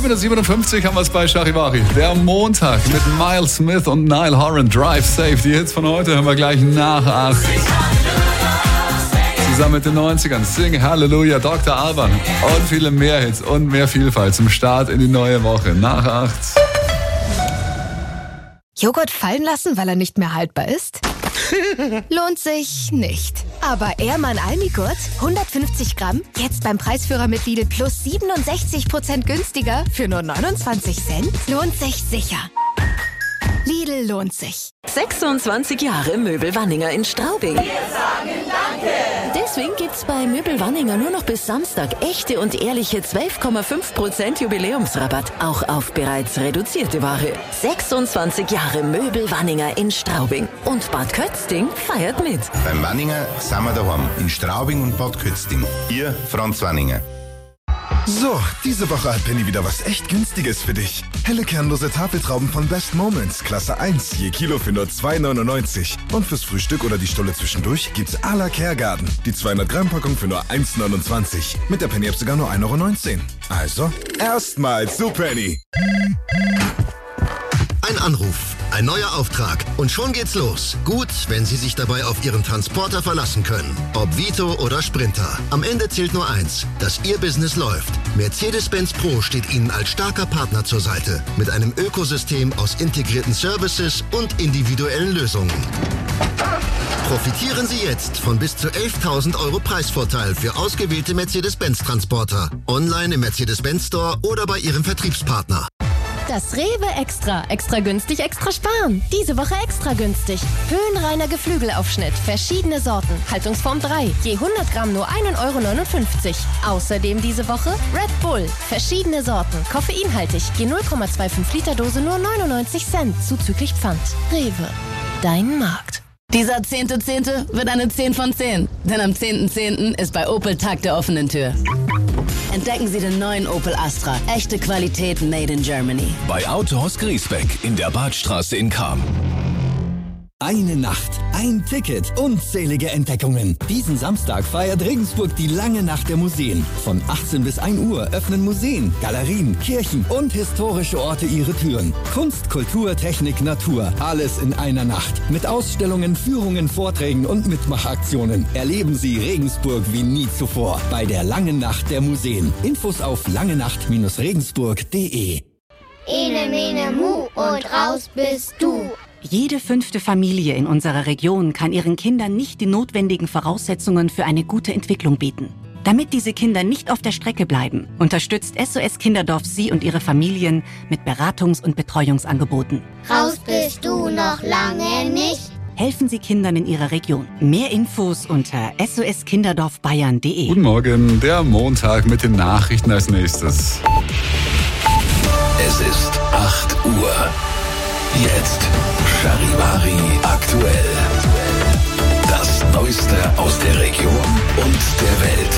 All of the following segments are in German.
7:57 haben wir es bei Charivari. Der Montag mit Miles Smith und Niall Horan. Drive Safe. Die Hits von heute hören wir gleich nach 8. Zusammen mit den 90ern. Sing Halleluja, Dr. Alban. Und viele mehr Hits und mehr Vielfalt zum Start in die neue Woche. Nach 8. Joghurt fallen lassen, weil er nicht mehr haltbar ist? Lohnt sich nicht. Aber Ehrmann Almigurt, 150 Gramm, jetzt beim Preisführer mit Lidl plus 67% günstiger für nur 29 Cent? Lohnt sich sicher. Lidl lohnt sich. 26 Jahre Möbel Wanninger in Straubing. Wir sagen Danke! Deswegen gibt's bei Möbel Wanninger nur noch bis Samstag echte und ehrliche 12,5% Jubiläumsrabatt. Auch auf bereits reduzierte Ware. 26 Jahre Möbel Wanninger in Straubing. Und Bad Kötzting feiert mit. Beim Wanninger sind wir daheim. In Straubing und Bad Kötzting. Ihr Franz Wanninger. So, diese Woche hat Penny wieder was echt Günstiges für dich. Helle kernlose Tafeltrauben von Best Moments, Klasse 1, je Kilo für nur 2,99. Und fürs Frühstück oder die Stulle zwischendurch gibt's à la Kergarten. Die 200 Gramm Packung für nur 1,29. Mit der Penny-App sogar nur 1,19 €. Also, erstmal zu Penny. Ein Anruf, ein neuer Auftrag und schon geht's los. Gut, wenn Sie sich dabei auf Ihren Transporter verlassen können. Ob Vito oder Sprinter. Am Ende zählt nur eins, dass Ihr Business läuft. Mercedes-Benz Pro steht Ihnen als starker Partner zur Seite. Mit einem Ökosystem aus integrierten Services und individuellen Lösungen. Profitieren Sie jetzt von bis zu 11.000 € Preisvorteil für ausgewählte Mercedes-Benz-Transporter. Online im Mercedes-Benz Store oder bei Ihrem Vertriebspartner. Das Rewe Extra. Extra günstig, extra sparen. Diese Woche extra günstig. Höhenreiner Geflügelaufschnitt. Verschiedene Sorten. Haltungsform 3. Je 100 Gramm nur 1,59 €. Außerdem diese Woche Red Bull. Verschiedene Sorten. Koffeinhaltig. Je 0,25 Liter Dose nur 99 Cent. Zuzüglich Pfand. Rewe. Dein Markt. Dieser 10.10. wird eine 10 von 10. Denn am 10.10. ist bei Opel Tag der offenen Tür. Entdecken Sie den neuen Opel Astra. Echte Qualität made in Germany. Bei Autohaus Griesbeck in der Badstraße in Cham. Eine Nacht, ein Ticket, unzählige Entdeckungen. Diesen Samstag feiert Regensburg die lange Nacht der Museen. Von 18 bis 1 Uhr öffnen Museen, Galerien, Kirchen und historische Orte ihre Türen. Kunst, Kultur, Technik, Natur, alles in einer Nacht. Mit Ausstellungen, Führungen, Vorträgen und Mitmachaktionen. Erleben Sie Regensburg wie nie zuvor bei der langen Nacht der Museen. Infos auf langenacht-regensburg.de. Ene, mene, mu und raus bist du. Jede 5. Familie in unserer Region kann ihren Kindern nicht die notwendigen Voraussetzungen für eine gute Entwicklung bieten. Damit diese Kinder nicht auf der Strecke bleiben, unterstützt SOS Kinderdorf Sie und Ihre Familien mit Beratungs- und Betreuungsangeboten. Raus bist du noch lange nicht. Helfen Sie Kindern in Ihrer Region. Mehr Infos unter soskinderdorfbayern.de. Guten Morgen, der Montag mit den Nachrichten als nächstes. Es ist 8 Uhr. Jetzt Charivari aktuell. Das Neueste aus der Region und der Welt.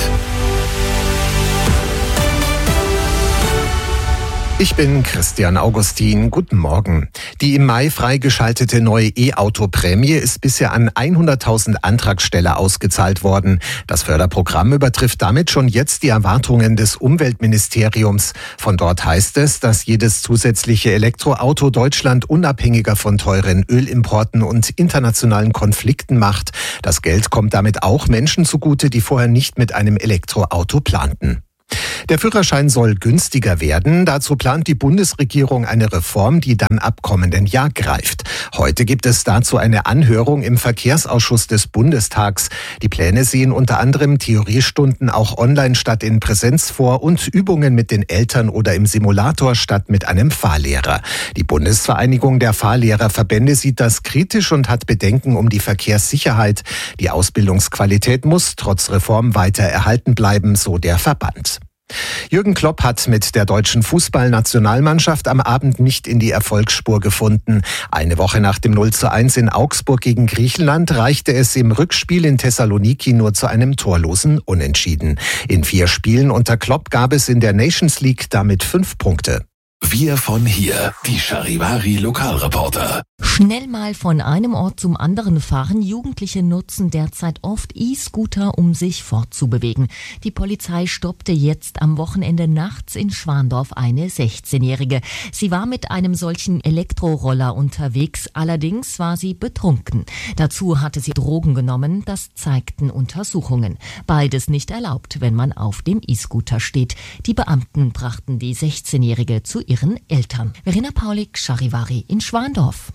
Ich bin Christian Augustin. Guten Morgen. Die im Mai freigeschaltete neue E-Auto-Prämie ist bisher an 100.000 Antragsteller ausgezahlt worden. Das Förderprogramm übertrifft damit schon jetzt die Erwartungen des Umweltministeriums. Von dort heißt es, dass jedes zusätzliche Elektroauto Deutschland unabhängiger von teuren Ölimporten und internationalen Konflikten macht. Das Geld kommt damit auch Menschen zugute, die vorher nicht mit einem Elektroauto planten. Der Führerschein soll günstiger werden. Dazu plant die Bundesregierung eine Reform, die dann ab kommenden Jahr greift. Heute gibt es dazu eine Anhörung im Verkehrsausschuss des Bundestags. Die Pläne sehen unter anderem Theoriestunden auch online statt in Präsenz vor und Übungen mit den Eltern oder im Simulator statt mit einem Fahrlehrer. Die Bundesvereinigung der Fahrlehrerverbände sieht das kritisch und hat Bedenken um die Verkehrssicherheit. Die Ausbildungsqualität muss trotz Reform weiter erhalten bleiben, so der Verband. Jürgen Klopp hat mit der deutschen Fußballnationalmannschaft am Abend nicht in die Erfolgsspur gefunden. Eine Woche nach dem 0:1 in Augsburg gegen Griechenland reichte es im Rückspiel in Thessaloniki nur zu einem torlosen Unentschieden. In 4 Spielen unter Klopp gab es in der Nations League damit 5 Punkte. Wir von hier, die Charivari Lokalreporter. Schnell mal von einem Ort zum anderen fahren. Jugendliche nutzen derzeit oft E-Scooter, um sich fortzubewegen. Die Polizei stoppte jetzt am Wochenende nachts in Schwandorf eine 16-Jährige. Sie war mit einem solchen Elektroroller unterwegs, allerdings war sie betrunken. Dazu hatte sie Drogen genommen, das zeigten Untersuchungen. Beides nicht erlaubt, wenn man auf dem E-Scooter steht. Die Beamten brachten die 16-Jährige zu ihren Eltern. Verena Paulik, Charivari in Schwandorf.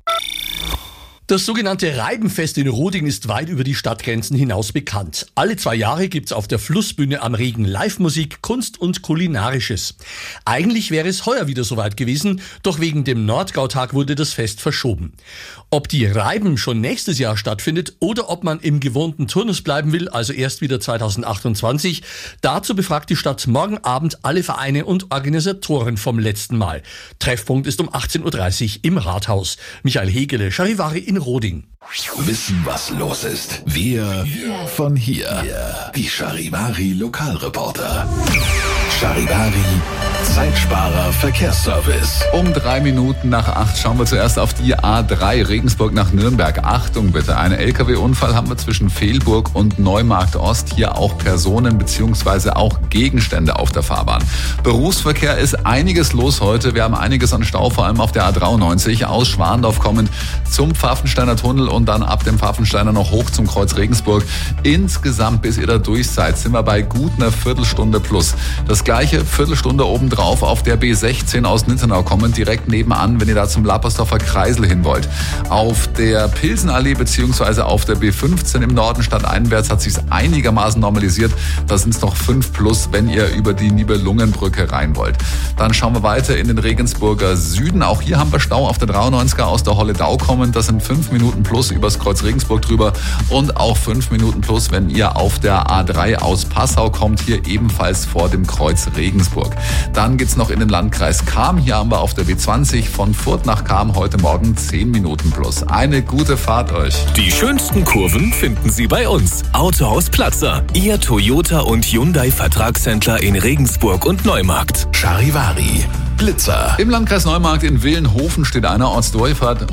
Das sogenannte Reibenfest in Roding ist weit über die Stadtgrenzen hinaus bekannt. Alle 2 Jahre gibt's auf der Flussbühne am Regen Live-Musik, Kunst und Kulinarisches. Eigentlich wäre es heuer wieder soweit gewesen, doch wegen dem Nordgautag wurde das Fest verschoben. Ob die Reiben schon nächstes Jahr stattfindet oder ob man im gewohnten Turnus bleiben will, also erst wieder 2028, dazu befragt die Stadt morgen Abend alle Vereine und Organisatoren vom letzten Mal. Treffpunkt ist um 18.30 Uhr im Rathaus. Michael Hegele, Charivari in Roding. Wissen, was los ist. Wir von hier. Die Charivari Lokalreporter. Charivari Zeitsparer Verkehrsservice. Um 3 Minuten nach 8 schauen wir zuerst auf die A3 Regensburg nach Nürnberg. Achtung bitte, einen LKW-Unfall haben wir zwischen Fehlburg und Neumarkt Ost. Hier auch Personen bzw. auch Gegenstände auf der Fahrbahn. Berufsverkehr ist einiges los heute. Wir haben einiges an Stau, vor allem auf der A93 aus Schwandorf kommend zum Pfaffensteiner Tunnel und dann ab dem Pfaffensteiner noch hoch zum Kreuz Regensburg. Insgesamt, bis ihr da durch seid, sind wir bei gut einer Viertelstunde plus. Das gleiche Viertelstunde obendrauf auf der B16 aus Nittenau kommend, direkt nebenan, wenn ihr da zum Lappersdorfer Kreisel hin wollt. Auf der Pilsenallee bzw. auf der B15 im Norden stadteinwärts hat sich's einigermaßen normalisiert. Da sind es noch 5 plus, wenn ihr über die Nibelungenbrücke rein wollt. Dann schauen wir weiter in den Regensburger Süden. Auch hier haben wir Stau auf der 93er aus der Holledau kommend. Das sind 5 Minuten plus übers Kreuz Regensburg drüber und auch 5 Minuten plus, wenn ihr auf der A3 aus Passau kommt, hier ebenfalls vor dem Kreuz Regensburg. Dann geht's noch in den Landkreis Cham. Hier haben wir auf der B20 von Furth nach Cham heute Morgen 10 Minuten plus. Eine gute Fahrt euch. Die schönsten Kurven finden Sie bei uns. Autohaus Platzer, Ihr Toyota und Hyundai Vertragshändler in Regensburg und Neumarkt. Charivari Blitzer. Im Landkreis Neumarkt in Willenhofen steht eine Ortsdurchfahrt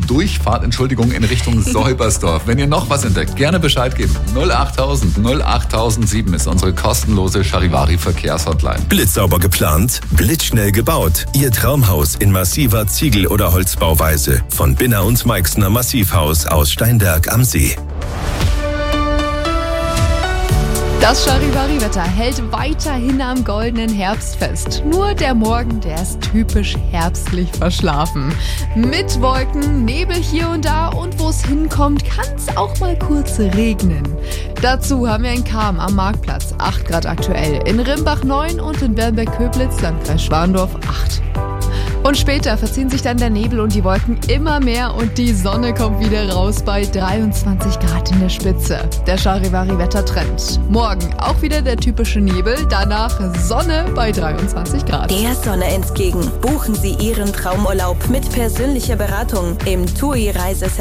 in Richtung Säubersdorf. Wenn ihr noch was entdeckt, gerne Bescheid geben. 08000 08007 ist unsere kostenlose Charivari Verkehrshotline. Blitzsauber geplant, blitzschnell gebaut. Ihr Traumhaus in massiver Ziegel- oder Holzbauweise. Von Binner und Meixner Massivhaus aus Steinberg am See. Das Charivari-Wetter hält weiterhin am goldenen Herbst fest. Nur der Morgen, der ist typisch herbstlich verschlafen. Mit Wolken, Nebel hier und da und wo es hinkommt, kann es auch mal kurz regnen. Dazu haben wir in Cham am Marktplatz 8 Grad aktuell, in Rimbach 9 und in Bernberg-Köblitz, Landkreis Schwandorf 8. Und später verziehen sich dann der Nebel und die Wolken immer mehr und die Sonne kommt wieder raus bei 23 Grad in der Spitze. Der Charivari-Wettertrend. Morgen auch wieder der typische Nebel, danach Sonne bei 23 Grad. Der Sonne entgegen. Buchen Sie Ihren Traumurlaub mit persönlicher Beratung im TUI Reisecenter.